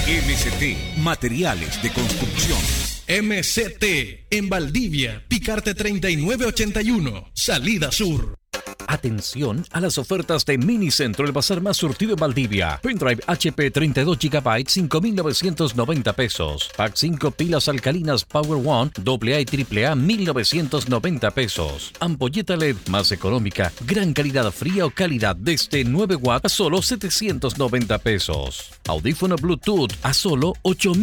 MCT Materiales de Construcción. MCT en Valdivia, Picarte 3981, Salida Sur. Atención a las ofertas de Minicentro, el bazar más surtido en Valdivia. Pendrive HP 32 GB, 5.990 pesos. Pack 5 pilas alcalinas Power One, AA y AAA, 1.990 pesos. Ampolleta LED más económica, gran calidad fría o calidad desde 9 watts a solo 790 pesos. Audífono Bluetooth a solo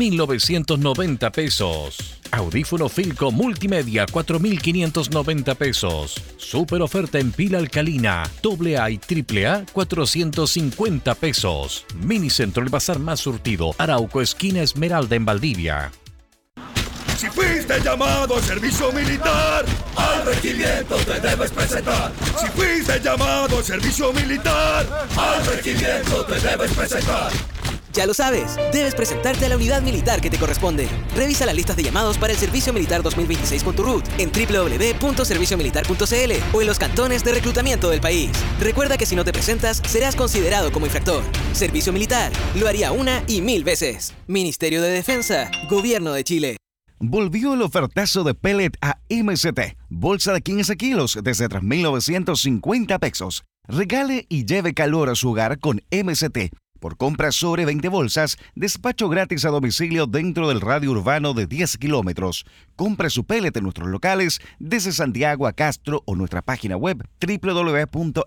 8.990 pesos. Audífono Filco Multimedia, 4.590 pesos. Super oferta en pila alcalina, AA y AAA, 450 pesos. Minicentro, el bazar más surtido. Arauco, esquina Esmeralda en Valdivia. Si fuiste llamado al servicio militar, al regimiento te debes presentar. Si fuiste llamado al servicio militar, al regimiento te debes presentar. Ya lo sabes, debes presentarte a la unidad militar que te corresponde. Revisa las listas de llamados para el Servicio Militar 2026 con tu RUT en www.serviciomilitar.cl o en los cantones de reclutamiento del país. Recuerda que si no te presentas, serás considerado como infractor. Servicio Militar, lo haría una y 1000 veces. Ministerio de Defensa, Gobierno de Chile. Volvió el ofertazo de pellet a MCT. Bolsa de 15 kilos desde 3.950 pesos. Regale y lleve calor a su hogar con MCT. Por compras sobre 20 bolsas, despacho gratis a domicilio dentro del radio urbano de 10 kilómetros. Compre su pellet en nuestros locales desde Santiago a Castro o nuestra página web www.mct.cl.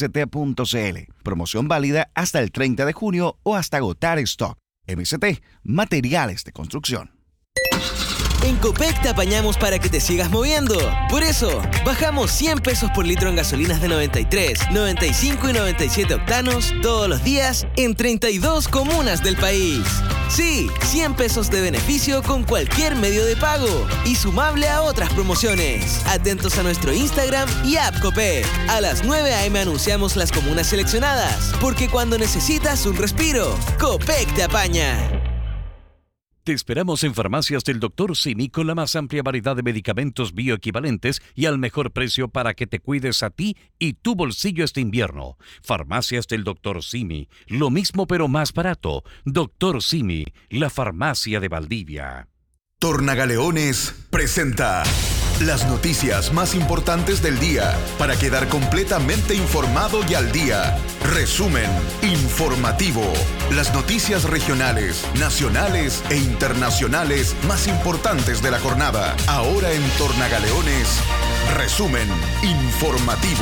Promoción válida hasta el 30 de junio o hasta agotar stock. MCT, Materiales de Construcción. En Copec te apañamos para que te sigas moviendo. Por eso, bajamos 100 pesos por litro en gasolinas de 93, 95 y 97 octanos todos los días en 32 comunas del país. Sí, 100 pesos de beneficio con cualquier medio de pago y sumable a otras promociones. Atentos a nuestro Instagram y app Copec. A las 9 a.m. anunciamos las comunas seleccionadas, porque cuando necesitas un respiro, Copec te apaña. Te esperamos en Farmacias del Dr. Simi con la más amplia variedad de medicamentos bioequivalentes y al mejor precio para que te cuides a ti y tu bolsillo este invierno. Farmacias del Dr. Simi, lo mismo pero más barato. Dr. Simi, la farmacia de Valdivia. Tornagaleones presenta las noticias más importantes del día para quedar completamente informado y al día. Resumen informativo. Las noticias regionales, nacionales e internacionales más importantes de la jornada. Ahora en Tornagaleones, resumen informativo.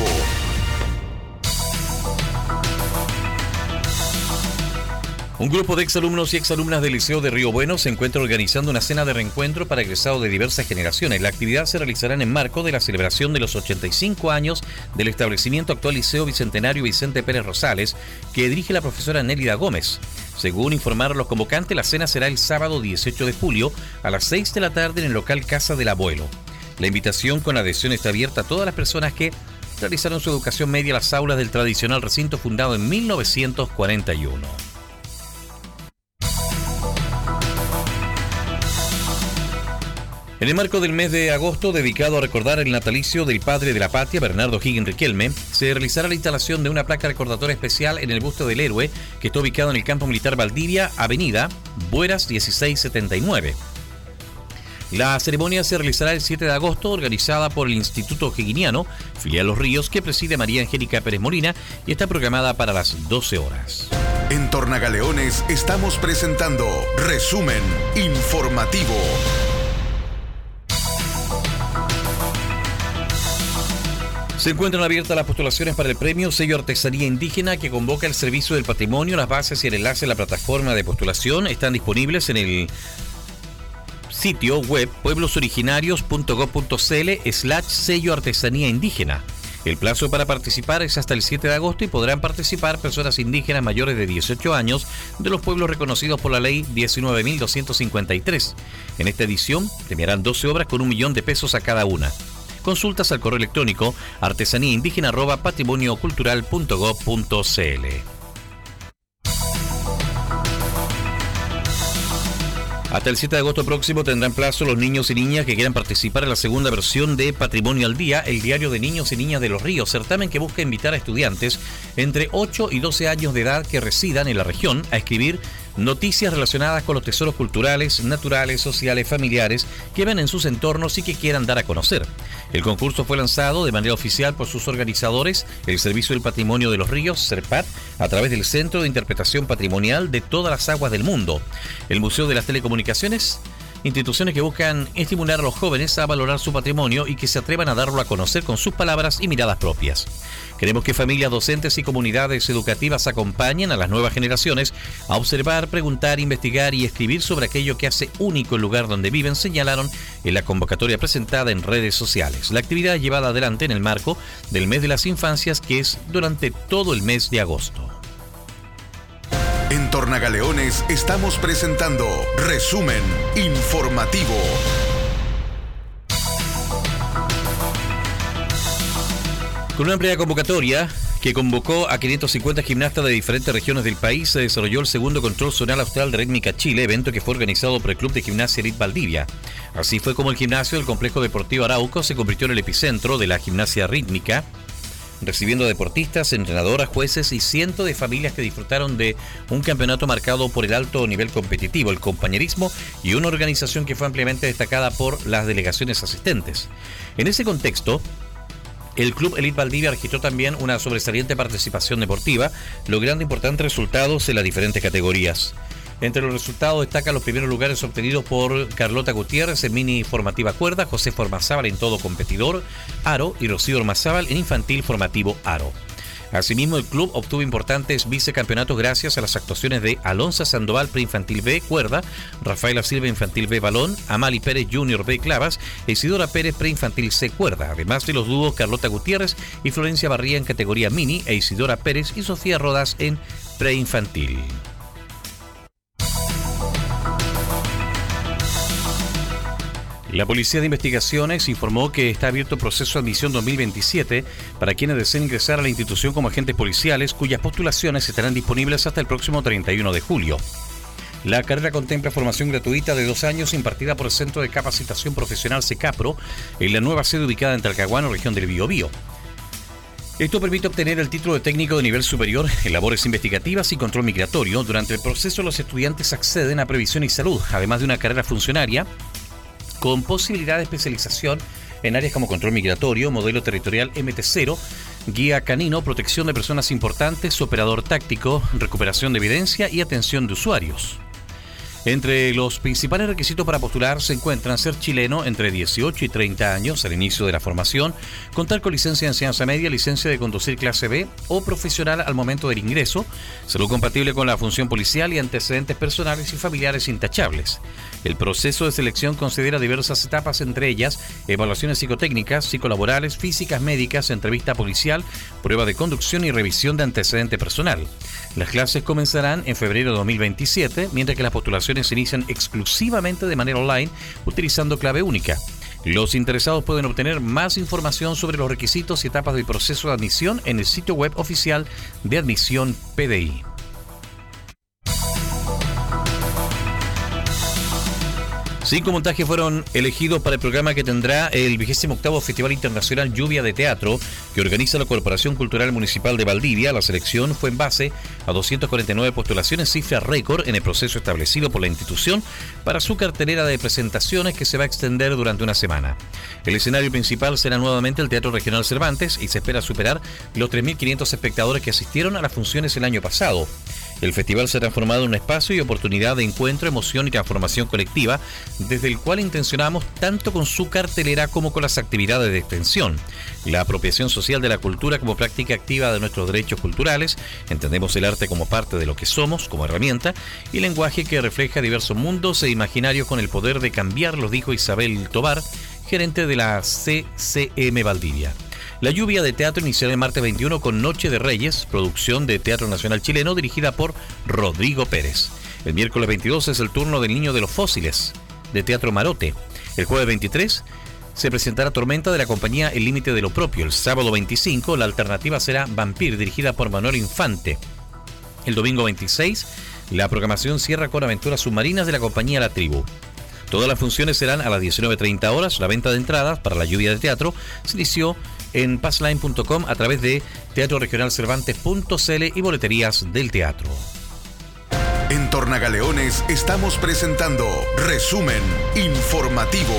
Un grupo de exalumnos y exalumnas del Liceo de Río Bueno se encuentra organizando una cena de reencuentro para egresados de diversas generaciones. La actividad se realizará en el marco de la celebración de los 85 años del establecimiento actual Liceo Bicentenario Vicente Pérez Rosales, que dirige la profesora Nélida Gómez. Según informaron los convocantes, la cena será el sábado 18 de julio a las 6 de la tarde en el local Casa del Abuelo. La invitación con adhesión está abierta a todas las personas que realizaron su educación media en las aulas del tradicional recinto fundado en 1941. En el marco del mes de agosto dedicado a recordar el natalicio del padre de la patria, Bernardo Higgins Riquelme, se realizará la instalación de una placa recordatoria especial en el busto del héroe que está ubicado en el Campo Militar Valdivia, Avenida Bueras 1679. La ceremonia se realizará el 7 de agosto, organizada por el Instituto Higiniano, filial Los Ríos, que preside María Angélica Pérez Molina y está programada para las 12 horas. En Tornagaleones estamos presentando Resumen Informativo. Se encuentran abiertas las postulaciones para el premio Sello Artesanía Indígena que convoca el Servicio del Patrimonio. Las bases y el enlace a la plataforma de postulación están disponibles en el sitio web pueblosoriginario.gov.cl/sello artesanía indígena. El plazo para participar es hasta el 7 de agosto y podrán participar personas indígenas mayores de 18 años de los pueblos reconocidos por la ley 19.253. En esta edición premiarán 12 obras con 1 millón de pesos a cada una. Consultas al correo electrónico artesaníaindígena@patrimoniocultural.gov.cl. Hasta el 7 de agosto próximo tendrán plazo los niños y niñas que quieran participar en la segunda versión de Patrimonio al Día, el diario de niños y niñas de Los Ríos, certamen que busca invitar a estudiantes entre 8 y 12 años de edad que residan en la región a escribir noticias relacionadas con los tesoros culturales, naturales, sociales, familiares que ven en sus entornos y que quieran dar a conocer. El concurso fue lanzado de manera oficial por sus organizadores, el Servicio del Patrimonio de los Ríos, CERPAT, a través del Centro de Interpretación Patrimonial de todas las aguas del mundo, el Museo de las Telecomunicaciones, instituciones que buscan estimular a los jóvenes a valorar su patrimonio y que se atrevan a darlo a conocer con sus palabras y miradas propias. Queremos que familias, docentes y comunidades educativas acompañen a las nuevas generaciones a observar, preguntar, investigar y escribir sobre aquello que hace único el lugar donde viven, señalaron en la convocatoria presentada en redes sociales. La actividad llevada adelante en el marco del Mes de las Infancias, que es durante todo el mes de agosto. En Tornagaleones estamos presentando Resumen Informativo. Con una amplia convocatoria que convocó a 550 gimnastas de diferentes regiones del país, se desarrolló el segundo Control Zonal Austral de Rítmica Chile, evento que fue organizado por el Club de Gimnasia Elite Valdivia. Así fue como el gimnasio del Complejo Deportivo Arauco se convirtió en el epicentro de la gimnasia rítmica, recibiendo deportistas, entrenadoras, jueces y cientos de familias que disfrutaron de un campeonato marcado por el alto nivel competitivo, el compañerismo y una organización que fue ampliamente destacada por las delegaciones asistentes. En ese contexto, el Club Elite Valdivia registró también una sobresaliente participación deportiva, logrando importantes resultados en las diferentes categorías. Entre los resultados destacan los primeros lugares obtenidos por Carlota Gutiérrez en mini formativa cuerda, José Formazábal en todo competidor, aro, y Rocío Ormazábal en infantil formativo aro. Asimismo, el club obtuvo importantes vicecampeonatos gracias a las actuaciones de Alonso Sandoval preinfantil B cuerda, Rafaela Silva infantil B balón, Amali Pérez Junior B clavas e Isidora Pérez preinfantil C cuerda, además de los dúos Carlota Gutiérrez y Florencia Barría en categoría mini e Isidora Pérez y Sofía Rodas en preinfantil. La Policía de Investigaciones informó que está abierto el proceso de admisión 2027 para quienes deseen ingresar a la institución como agentes policiales, cuyas postulaciones estarán disponibles hasta el próximo 31 de julio. La carrera contempla formación gratuita de 2 años impartida por el Centro de Capacitación Profesional CECAPRO en la nueva sede ubicada en Talcahuano, región del Biobío. Esto permite obtener el título de técnico de nivel superior en labores investigativas y control migratorio. Durante el proceso, los estudiantes acceden a previsión y salud, además de una carrera funcionaria con posibilidad de especialización en áreas como control migratorio, modelo territorial MT0, guía canino, protección de personas importantes, operador táctico, recuperación de evidencia y atención de usuarios. Entre los principales requisitos para postular se encuentran ser chileno entre 18 y 30 años al inicio de la formación, contar con licencia de enseñanza media, licencia de conducir clase B o profesional al momento del ingreso, salud compatible con la función policial y antecedentes personales y familiares intachables. El proceso de selección considera diversas etapas, entre ellas evaluaciones psicotécnicas, psicolaborales, físicas, médicas, entrevista policial, prueba de conducción y revisión de antecedente personal. Las clases comenzarán en febrero de 2027, mientras que las postulaciones se inician exclusivamente de manera online utilizando clave única. Los interesados pueden obtener más información sobre los requisitos y etapas del proceso de admisión en el sitio web oficial de Admisión PDI. 5 montajes fueron elegidos para el programa que tendrá el 28º Festival Internacional Lluvia de Teatro que organiza la Corporación Cultural Municipal de Valdivia. La selección fue en base a 249 postulaciones, cifra récord en el proceso establecido por la institución para su cartelera de presentaciones que se va a extender durante una semana. El escenario principal será nuevamente el Teatro Regional Cervantes y se espera superar los 3.500 espectadores que asistieron a las funciones el año pasado. El festival se ha transformado en un espacio y oportunidad de encuentro, emoción y transformación colectiva, desde el cual intencionamos tanto con su cartelera como con las actividades de extensión. La apropiación social de la cultura como práctica activa de nuestros derechos culturales, entendemos el arte como parte de lo que somos, como herramienta, y lenguaje que refleja diversos mundos e imaginarios con el poder de cambiarlos, dijo Isabel Tobar, gerente de la CCM Valdivia. La lluvia de teatro iniciará el martes 21 con Noche de Reyes, producción de Teatro Nacional Chileno dirigida por Rodrigo Pérez. El miércoles 22 es el turno del Niño de los Fósiles, de Teatro Marote. El jueves 23 se presentará Tormenta de la compañía El Límite de lo Propio. El sábado 25 la alternativa será Vampir, dirigida por Manuel Infante. El domingo 26 la programación cierra con Aventuras Submarinas de la compañía La Tribu. Todas las funciones serán a las 19:30 horas. La venta de entradas para la lluvia de teatro se inició en passline.com a través de teatroregionalcervantes.cl y boleterías del teatro. En Tornagaleones estamos presentando Resumen Informativo.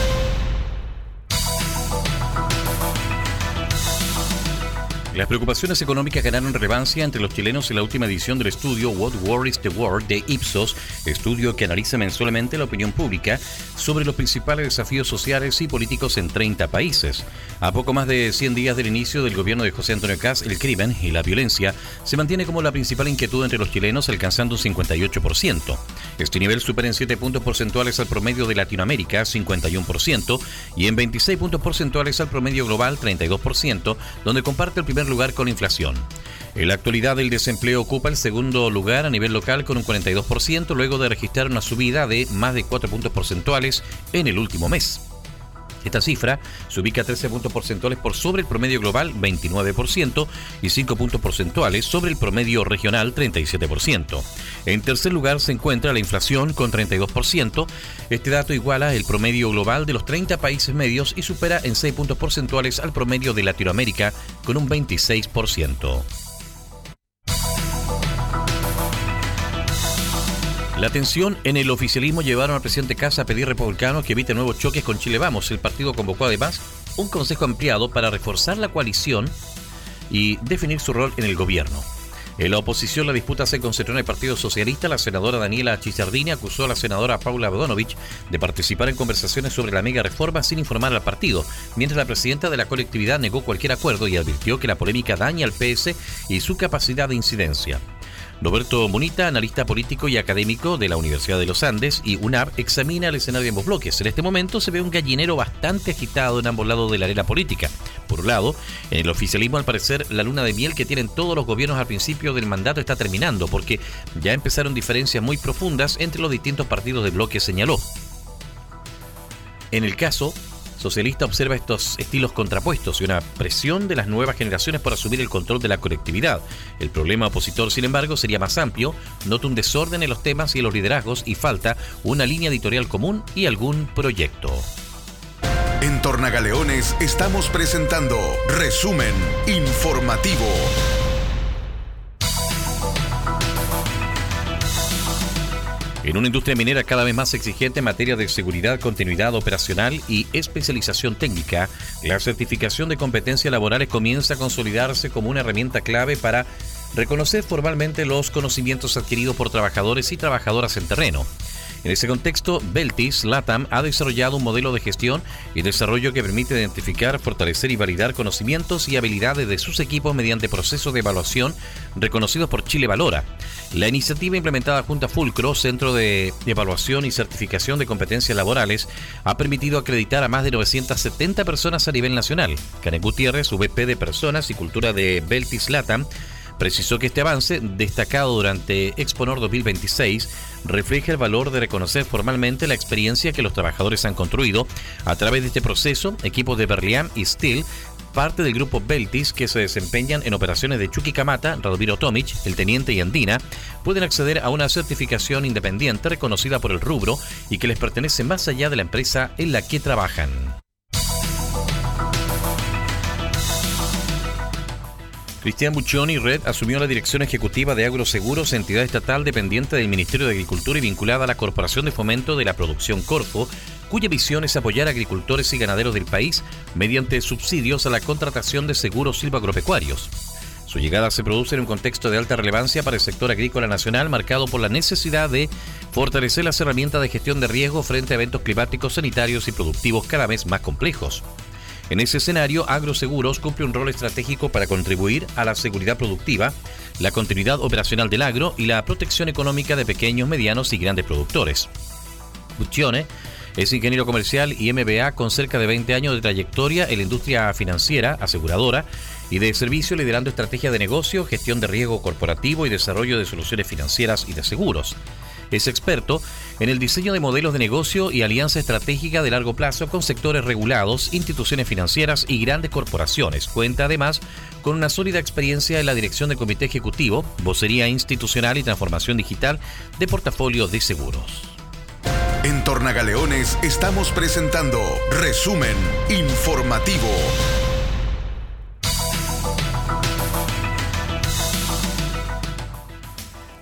Las preocupaciones económicas ganaron relevancia entre los chilenos en la última edición del estudio What Worries the World de Ipsos, estudio que analiza mensualmente la opinión pública sobre los principales desafíos sociales y políticos en 30 países. A poco más de 100 días del inicio del gobierno de José Antonio Kast, el crimen y la violencia se mantiene como la principal inquietud entre los chilenos, alcanzando un 58%. Este nivel supera en 7 puntos porcentuales al promedio de Latinoamérica, 51%, y en 26 puntos porcentuales al promedio global, 32%, donde comparte el primer lugar con la inflación. En la actualidad, el desempleo ocupa el segundo lugar a nivel local con un 42%, luego de registrar una subida de más de 4 puntos porcentuales en el último mes. Esta cifra se ubica 13 puntos porcentuales por sobre el promedio global, 29%, y 5 puntos porcentuales sobre el promedio regional, 37%. En tercer lugar se encuentra la inflación con 32%. Este dato iguala el promedio global de los 30 países medios y supera en 6 puntos porcentuales al promedio de Latinoamérica con un 26%. La tensión en el oficialismo llevaron al presidente Kast a pedir republicanos que evite nuevos choques con Chile Vamos. El partido convocó además un consejo ampliado para reforzar la coalición y definir su rol en el gobierno. En la oposición, la disputa se concentró en el Partido Socialista. La senadora Daniela Chichardini acusó a la senadora Paula Bodanovich de participar en conversaciones sobre la mega reforma sin informar al partido, mientras la presidenta de la colectividad negó cualquier acuerdo y advirtió que la polémica daña al PS y su capacidad de incidencia. Roberto Munita, analista político y académico de la Universidad de los Andes y UNAP, examina el escenario de ambos bloques. En este momento se ve un gallinero bastante agitado en ambos lados de la arena política. Por un lado, en el oficialismo, al parecer, la luna de miel que tienen todos los gobiernos al principio del mandato está terminando, porque ya empezaron diferencias muy profundas entre los distintos partidos del bloque, señaló. En el caso socialista, observa estos estilos contrapuestos y una presión de las nuevas generaciones por asumir el control de la colectividad. El problema opositor, sin embargo, sería más amplio. Nota un desorden en los temas y en los liderazgos y falta una línea editorial común y algún proyecto. En Tornagaleones estamos presentando Resumen Informativo. En una industria minera cada vez más exigente en materia de seguridad, continuidad operacional y especialización técnica, la certificación de competencias laborales comienza a consolidarse como una herramienta clave para reconocer formalmente los conocimientos adquiridos por trabajadores y trabajadoras en terreno. En ese contexto, Beltis LATAM ha desarrollado un modelo de gestión y desarrollo que permite identificar, fortalecer y validar conocimientos y habilidades de sus equipos mediante procesos de evaluación reconocidos por Chile Valora. La iniciativa, implementada junto a Fulcro, Centro de Evaluación y Certificación de Competencias Laborales, ha permitido acreditar a más de 970 personas a nivel nacional. Karen Gutiérrez, VP de Personas y Cultura de Beltis LATAM, precisó que este avance, destacado durante Exponor 2026, refleja el valor de reconocer formalmente la experiencia que los trabajadores han construido. A través de este proceso, equipos de Berliam y Steel, parte del grupo Beltis, que se desempeñan en operaciones de Chuquicamata, Radomiro Tomic, El Teniente y Andina, pueden acceder a una certificación independiente reconocida por el rubro y que les pertenece más allá de la empresa en la que trabajan. Cristian Buccioni Red asumió la dirección ejecutiva de Agroseguros, entidad estatal dependiente del Ministerio de Agricultura y vinculada a la Corporación de Fomento de la Producción Corfo, cuya visión es apoyar a agricultores y ganaderos del país mediante subsidios a la contratación de seguros silvagropecuarios. Su llegada se produce en un contexto de alta relevancia para el sector agrícola nacional, marcado por la necesidad de fortalecer las herramientas de gestión de riesgo frente a eventos climáticos, sanitarios y productivos cada vez más complejos. En ese escenario, Agroseguros cumple un rol estratégico para contribuir a la seguridad productiva, la continuidad operacional del agro y la protección económica de pequeños, medianos y grandes productores. Buccione es ingeniero comercial y MBA con cerca de 20 años de trayectoria en la industria financiera, aseguradora y de servicio, liderando estrategias de negocio, gestión de riesgo corporativo y desarrollo de soluciones financieras y de seguros. Es experto en el diseño de modelos de negocio y alianza estratégica de largo plazo con sectores regulados, instituciones financieras y grandes corporaciones. Cuenta además con una sólida experiencia en la dirección del comité ejecutivo, vocería institucional y transformación digital de portafolio de seguros. En Tornagaleones estamos presentando Resumen Informativo.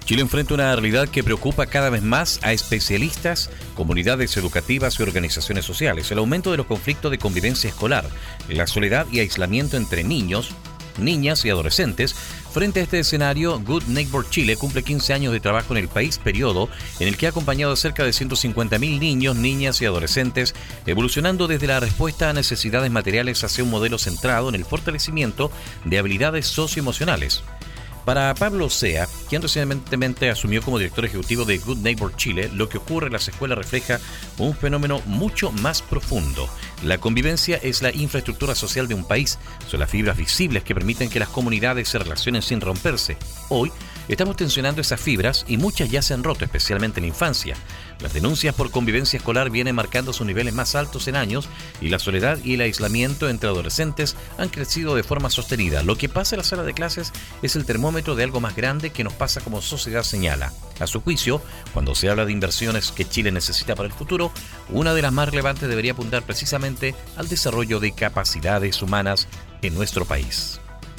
Chile enfrenta una realidad que preocupa cada vez más a especialistas, comunidades educativas y organizaciones sociales. El aumento de los conflictos de convivencia escolar, la soledad y aislamiento entre niños, niñas y adolescentes. Frente a este escenario, Good Neighbor Chile cumple 15 años de trabajo en el país, periodo en el que ha acompañado a cerca de 150.000 niños, niñas y adolescentes, evolucionando desde la respuesta a necesidades materiales hacia un modelo centrado en el fortalecimiento de habilidades socioemocionales. Para Pablo Sea, quien recientemente asumió como director ejecutivo de Good Neighbor Chile, lo que ocurre en las escuelas refleja un fenómeno mucho más profundo. La convivencia es la infraestructura social de un país, son las fibras visibles que permiten que las comunidades se relacionen sin romperse. Hoy, estamos tensionando esas fibras y muchas ya se han roto, especialmente en la infancia. Las denuncias por convivencia escolar vienen marcando sus niveles más altos en años y la soledad y el aislamiento entre adolescentes han crecido de forma sostenida. Lo que pasa en la sala de clases es el termómetro de algo más grande que nos pasa como sociedad, señala. A su juicio, cuando se habla de inversiones que Chile necesita para el futuro, una de las más relevantes debería apuntar precisamente al desarrollo de capacidades humanas en nuestro país.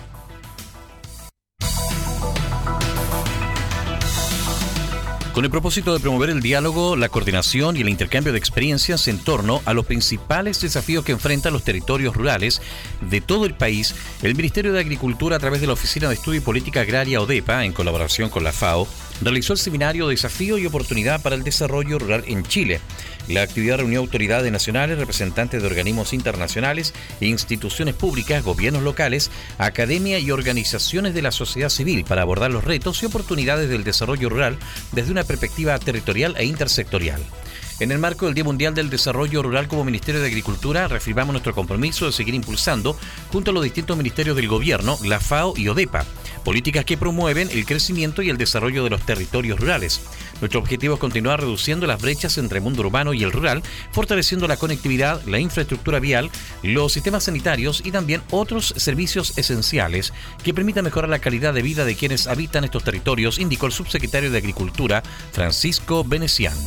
Con el propósito de promover el diálogo, la coordinación y el intercambio de experiencias en torno a los principales desafíos que enfrentan los territorios rurales de todo el país, el Ministerio de Agricultura, a través de la Oficina de Estudio y Política Agraria ODEPA, en colaboración con la FAO, realizó el seminario Desafío y Oportunidad para el Desarrollo Rural en Chile. La actividad reunió autoridades nacionales, representantes de organismos internacionales e instituciones públicas, gobiernos locales, academia y organizaciones de la sociedad civil para abordar los retos y oportunidades del desarrollo rural desde una perspectiva territorial e intersectorial. En el marco del Día Mundial del Desarrollo Rural, como Ministerio de Agricultura, reafirmamos nuestro compromiso de seguir impulsando, junto a los distintos ministerios del gobierno, la FAO y ODEPA, políticas que promueven el crecimiento y el desarrollo de los territorios rurales. Nuestro objetivo es continuar reduciendo las brechas entre el mundo urbano y el rural, fortaleciendo la conectividad, la infraestructura vial, los sistemas sanitarios y también otros servicios esenciales que permitan mejorar la calidad de vida de quienes habitan estos territorios, indicó el subsecretario de Agricultura, Francisco Venecián.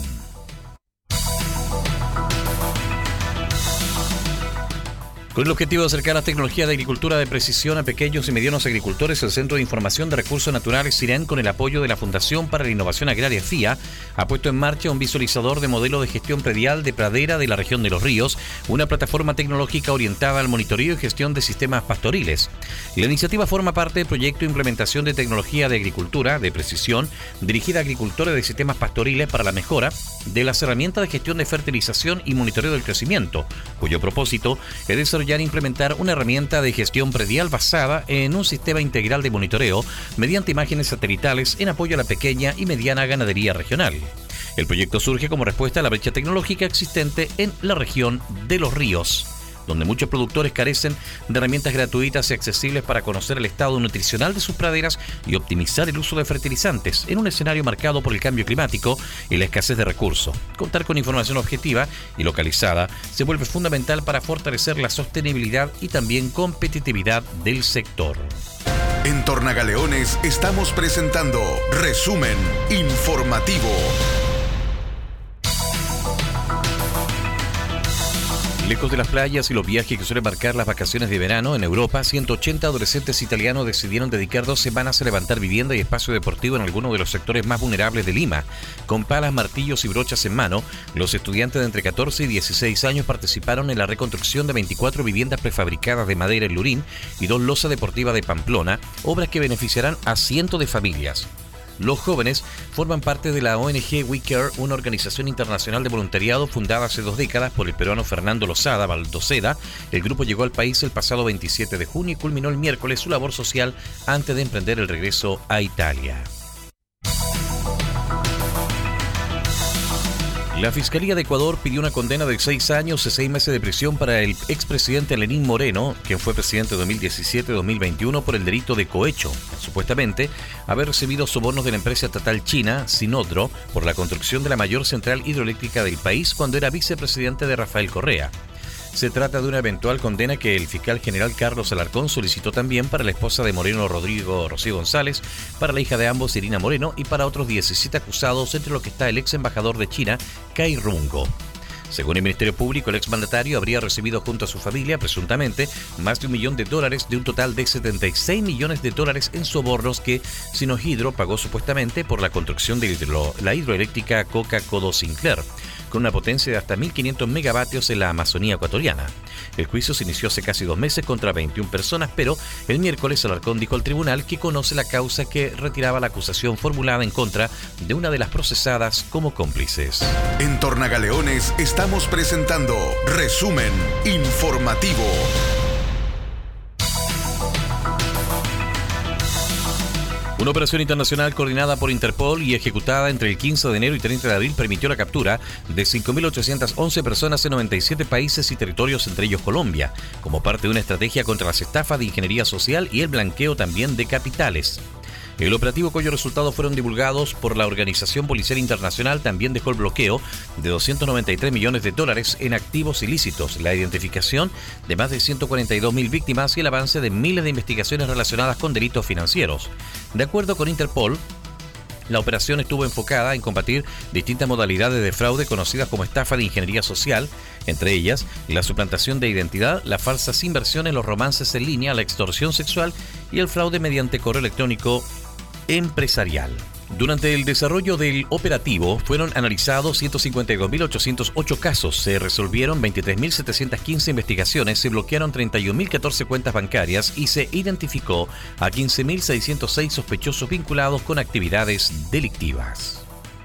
Con el objetivo de acercar las tecnologías de agricultura de precisión a pequeños y medianos agricultores, el Centro de Información de Recursos Naturales CIREN, con el apoyo de la Fundación para la Innovación Agraria FIA, ha puesto en marcha un visualizador de modelo de gestión predial de pradera de la región de Los Ríos, una plataforma tecnológica orientada al monitoreo y gestión de sistemas pastoriles. La iniciativa forma parte del proyecto de implementación de tecnología de agricultura de precisión dirigida a agricultores de sistemas pastoriles para la mejora de las herramientas de gestión de fertilización y monitoreo del crecimiento, cuyo propósito es desarrollar e implementar una herramienta de gestión predial basada en un sistema integral de monitoreo mediante imágenes satelitales en apoyo a la pequeña y mediana ganadería regional. El proyecto surge como respuesta a la brecha tecnológica existente en la región de Los Ríos, donde muchos productores carecen de herramientas gratuitas y accesibles para conocer el estado nutricional de sus praderas y optimizar el uso de fertilizantes en un escenario marcado por el cambio climático y la escasez de recursos. Contar con información objetiva y localizada se vuelve fundamental para fortalecer la sostenibilidad y también competitividad del sector. En Tornagaleones estamos presentando Resumen Informativo. Lejos de las playas y los viajes que suelen marcar las vacaciones de verano, en Europa, 180 adolescentes italianos decidieron dedicar 2 semanas a levantar vivienda y espacio deportivo en algunos de los sectores más vulnerables de Lima. Con palas, martillos y brochas en mano, los estudiantes de entre 14 y 16 años participaron en la reconstrucción de 24 viviendas prefabricadas de madera en Lurín y 2 losas deportivas de Pamplona, obras que beneficiarán a cientos de familias. Los jóvenes forman parte de la ONG We Care, una organización internacional de voluntariado fundada hace 2 décadas por el peruano Fernando Lozada Baldoceda. El grupo llegó al país el pasado 27 de junio y culminó el miércoles su labor social antes de emprender el regreso a Italia. La Fiscalía de Ecuador pidió una condena de 6 años y 6 meses de prisión para el expresidente Lenín Moreno, quien fue presidente de 2017-2021 por el delito de cohecho, supuestamente haber recibido sobornos de la empresa estatal china Sinodro por la construcción de la mayor central hidroeléctrica del país cuando era vicepresidente de Rafael Correa. Se trata de una eventual condena que el fiscal general Carlos Alarcón solicitó también para la esposa de Moreno, Rocío González, para la hija de ambos, Irina Moreno, y para otros 17 acusados, entre los que está el ex embajador de China, Cai Rungo. Según el Ministerio Público, el exmandatario habría recibido junto a su familia, presuntamente, más de $1 millón de un total de $76 millones en sobornos que Sinohydro pagó supuestamente por la construcción de la hidroeléctrica Coca-Codo Sinclair, con una potencia de hasta 1.500 megavatios en la Amazonía ecuatoriana. El juicio se inició hace casi 2 meses contra 21 personas, pero el miércoles Alarcón dijo al tribunal que conoce la causa que retiraba la acusación formulada en contra de una de las procesadas como cómplices. En Tornagaleones estamos presentando Resumen Informativo. Una operación internacional coordinada por Interpol y ejecutada entre el 15 de enero y 30 de abril permitió la captura de 5.811 personas en 97 países y territorios, entre ellos Colombia, como parte de una estrategia contra las estafas de ingeniería social y el blanqueo también de capitales. El operativo, cuyos resultados fueron divulgados por la Organización Policial Internacional, también dejó el bloqueo de $293 millones en activos ilícitos, la identificación de más de 142.000 víctimas y el avance de miles de investigaciones relacionadas con delitos financieros. De acuerdo con Interpol, la operación estuvo enfocada en combatir distintas modalidades de fraude conocidas como estafa de ingeniería social, entre ellas la suplantación de identidad, las falsas inversiones, los romances en línea, la extorsión sexual y el fraude mediante correo electrónico empresarial. Durante el desarrollo del operativo fueron analizados 152.808 casos, se resolvieron 23.715 investigaciones, se bloquearon 31.014 cuentas bancarias y se identificó a 15.606 sospechosos vinculados con actividades delictivas.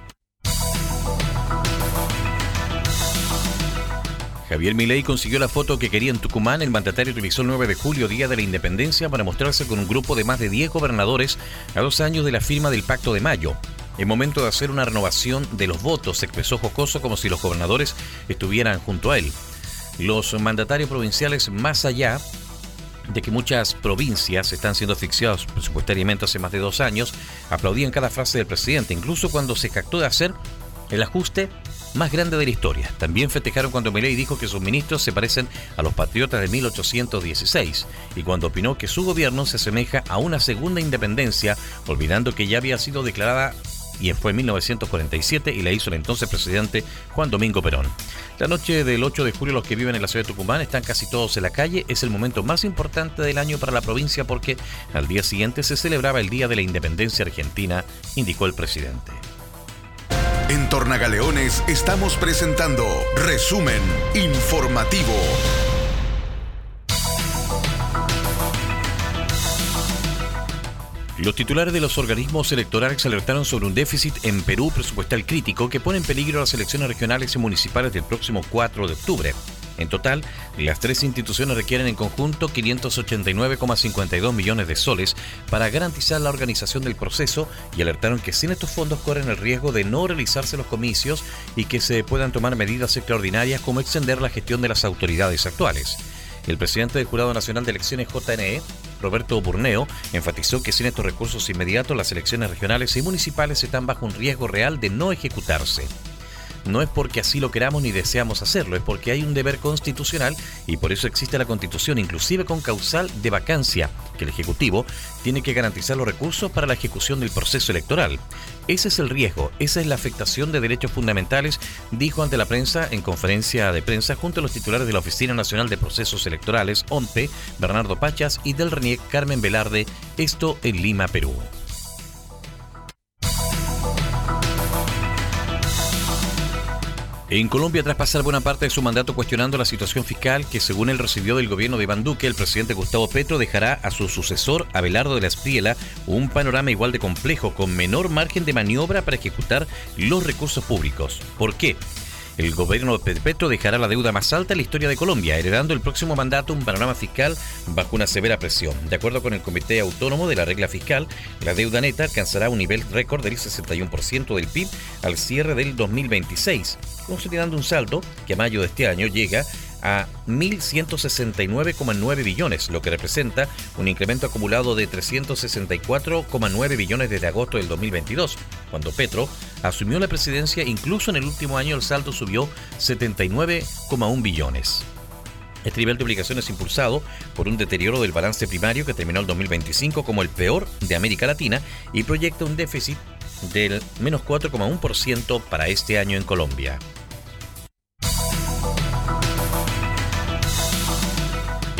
Javier Milei consiguió la foto que quería en Tucumán. El mandatario utilizó el 9 de julio, Día de la Independencia, para mostrarse con un grupo de más de 10 gobernadores a 2 años de la firma del Pacto de Mayo. En momento de hacer una renovación de los votos, se expresó jocoso como si los gobernadores estuvieran junto a él. Los mandatarios provinciales, más allá de que muchas provincias están siendo asfixiadas presupuestariamente hace más de 2 años, aplaudían cada frase del presidente, incluso cuando se jactó de hacer el ajuste más grande de la historia. También festejaron cuando Milei dijo que sus ministros se parecen a los patriotas de 1816 y cuando opinó que su gobierno se asemeja a una segunda independencia, olvidando que ya había sido declarada y fue en 1947 y la hizo el entonces presidente Juan Domingo Perón. La noche del 8 de julio, los que viven en la ciudad de Tucumán están casi todos en la calle. Es el momento más importante del año para la provincia porque al día siguiente se celebraba el Día de la Independencia Argentina, indicó el presidente. En Tornagaleones estamos presentando Resumen Informativo. Los titulares de los organismos electorales alertaron sobre un déficit en Perú presupuestal crítico que pone en peligro las elecciones regionales y municipales del próximo 4 de octubre. En total, las 3 instituciones requieren en conjunto 589,52 millones de soles para garantizar la organización del proceso y alertaron que sin estos fondos corren el riesgo de no realizarse los comicios y que se puedan tomar medidas extraordinarias como extender la gestión de las autoridades actuales. El presidente del Jurado Nacional de Elecciones JNE, Roberto Burneo, enfatizó que sin estos recursos inmediatos las elecciones regionales y municipales están bajo un riesgo real de no ejecutarse. No es porque así lo queramos ni deseamos hacerlo, es porque hay un deber constitucional y por eso existe la Constitución, inclusive con causal de vacancia, que el Ejecutivo tiene que garantizar los recursos para la ejecución del proceso electoral. Ese es el riesgo, esa es la afectación de derechos fundamentales, dijo ante la prensa en conferencia de prensa junto a los titulares de la Oficina Nacional de Procesos Electorales, ONPE, Bernardo Pachas, y del RENIEC, Carmen Velarde, esto en Lima, Perú. En Colombia, tras pasar buena parte de su mandato cuestionando la situación fiscal que según él recibió del gobierno de Iván Duque, el presidente Gustavo Petro dejará a su sucesor, Abelardo de la Espriella, un panorama igual de complejo, con menor margen de maniobra para ejecutar los recursos públicos. ¿Por qué? El gobierno de Petro dejará la deuda más alta en la historia de Colombia, heredando el próximo mandato un panorama fiscal bajo una severa presión. De acuerdo con el Comité Autónomo de la Regla Fiscal, la deuda neta alcanzará un nivel récord del 61% del PIB al cierre del 2026, consolidando un saldo que a mayo de este año llega a 1.169,9 billones, lo que representa un incremento acumulado de 364,9 billones desde agosto del 2022. Cuando Petro asumió la presidencia, incluso en el último año el saldo subió 79,1 billones. Este nivel de obligaciones impulsado por un deterioro del balance primario que terminó el 2025 como el peor de América Latina y proyecta un déficit del menos 4,1% para este año en Colombia.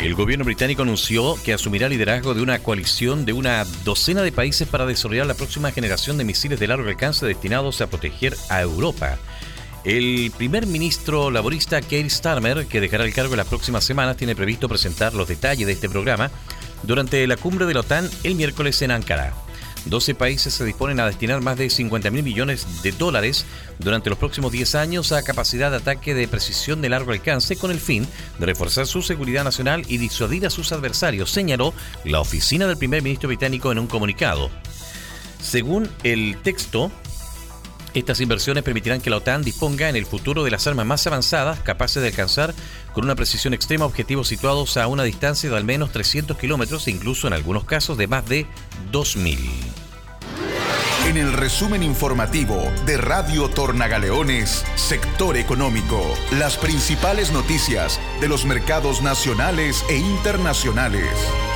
El gobierno británico anunció que asumirá el liderazgo de una coalición de una docena de países para desarrollar la próxima generación de misiles de largo alcance destinados a proteger a Europa. El primer ministro laborista Keir Starmer, que dejará el cargo en las próximas semanas, tiene previsto presentar los detalles de este programa durante la cumbre de la OTAN el miércoles en Ankara. 12 países se disponen a destinar más de 50.000 millones de dólares durante los próximos 10 años a capacidad de ataque de precisión de largo alcance con el fin de reforzar su seguridad nacional y disuadir a sus adversarios, señaló la oficina del primer ministro británico en un comunicado. Según el texto, estas inversiones permitirán que la OTAN disponga en el futuro de las armas más avanzadas, capaces de alcanzar con una precisión extrema objetivos situados a una distancia de al menos 300 kilómetros e incluso en algunos casos de más de 2.000. En el resumen informativo de Radio Tornagaleones, Sector Económico, las principales noticias de los mercados nacionales e internacionales.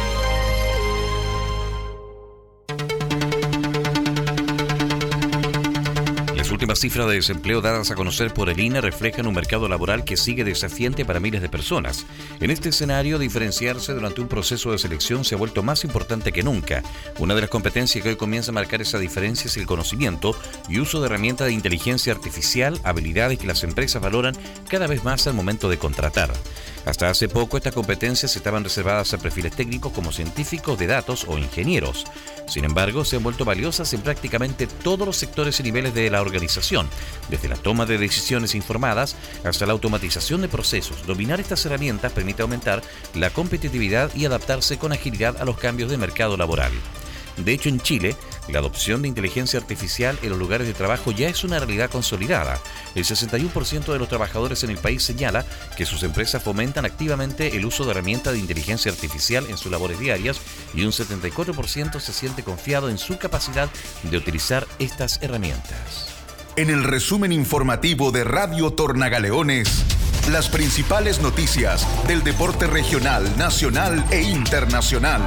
Las últimas cifras de desempleo dadas a conocer por el INE reflejan un mercado laboral que sigue desafiante para miles de personas. En este escenario, diferenciarse durante un proceso de selección se ha vuelto más importante que nunca. Una de las competencias que hoy comienza a marcar esa diferencia es el conocimiento y uso de herramientas de inteligencia artificial, habilidades que las empresas valoran cada vez más al momento de contratar. Hasta hace poco, estas competencias estaban reservadas a perfiles técnicos como científicos de datos o ingenieros. Sin embargo, se han vuelto valiosas en prácticamente todos los sectores y niveles de la organización, desde la toma de decisiones informadas hasta la automatización de procesos. Dominar estas herramientas permite aumentar la competitividad y adaptarse con agilidad a los cambios de mercado laboral. De hecho, en Chile, la adopción de inteligencia artificial en los lugares de trabajo ya es una realidad consolidada. El 61% de los trabajadores en el país señala que sus empresas fomentan activamente el uso de herramientas de inteligencia artificial en sus labores diarias y un 74% se siente confiado en su capacidad de utilizar estas herramientas. En el resumen informativo de Radio Tornagaleones, las principales noticias del deporte regional, nacional e internacional.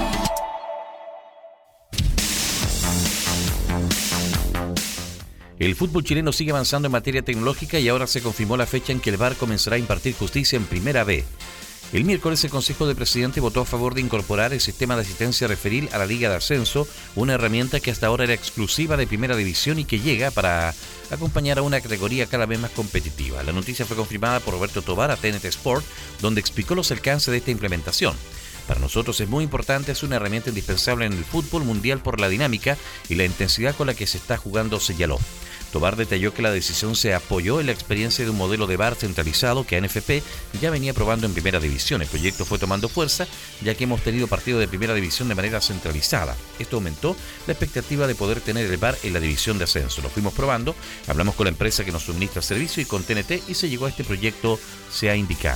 El fútbol chileno sigue avanzando en materia tecnológica y ahora se confirmó la fecha en que el VAR comenzará a impartir justicia en Primera B. El miércoles el Consejo de Presidentes votó a favor de incorporar el sistema de asistencia referil a la Liga de Ascenso, una herramienta que hasta ahora era exclusiva de Primera División y que llega para acompañar a una categoría cada vez más competitiva. La noticia fue confirmada por Roberto Tobar a TNT Sport, donde explicó los alcances de esta implementación. Para nosotros es muy importante, es una herramienta indispensable en el fútbol mundial por la dinámica y la intensidad con la que se está jugando, señaló. Tobar detalló que la decisión se apoyó en la experiencia de un modelo de VAR centralizado que ANFP ya venía probando en Primera División. El proyecto fue tomando fuerza ya que hemos tenido partidos de Primera División de manera centralizada. Esto aumentó la expectativa de poder tener el VAR en la división de ascenso. Lo fuimos probando, hablamos con la empresa que nos suministra el servicio y con TNT y se llegó a este proyecto, se ha indicado.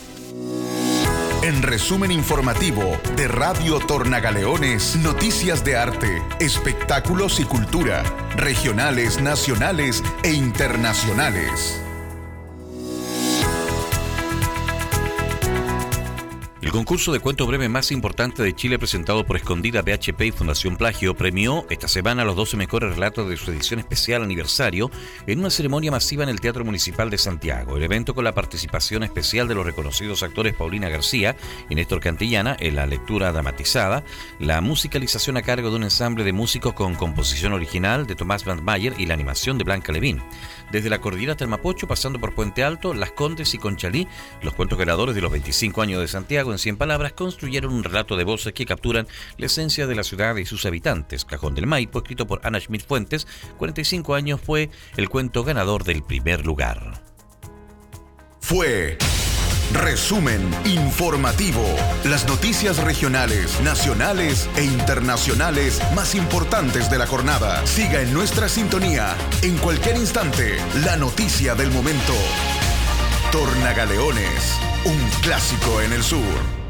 En resumen informativo de Radio Tornagaleones, noticias de arte, espectáculos y cultura, regionales, nacionales e internacionales. El concurso de cuento breve más importante de Chile, presentado por Escondida, BHP y Fundación Plagio, premió esta semana los 12 mejores relatos de su edición especial aniversario en una ceremonia masiva en el Teatro Municipal de Santiago. El evento, con la participación especial de los reconocidos actores Paulina García y Néstor Cantillana en la lectura dramatizada, la musicalización a cargo de un ensamble de músicos con composición original de Tomás Van Mayer y la animación de Blanca Levín. Desde la cordillera hasta el Mapocho, pasando por Puente Alto, Las Condes y Conchalí, los cuentos ganadores de los 25 años de Santiago, en 100 palabras, construyeron un relato de voces que capturan la esencia de la ciudad y sus habitantes. Cajón del Maipo, escrito por Ana Schmidt Fuentes, 45 años, fue el cuento ganador del primer lugar. Fue resumen informativo. Las noticias regionales, nacionales e internacionales más importantes de la jornada. Siga en nuestra sintonía. En cualquier instante, la noticia del momento. Tornagaleones, un clásico en el sur.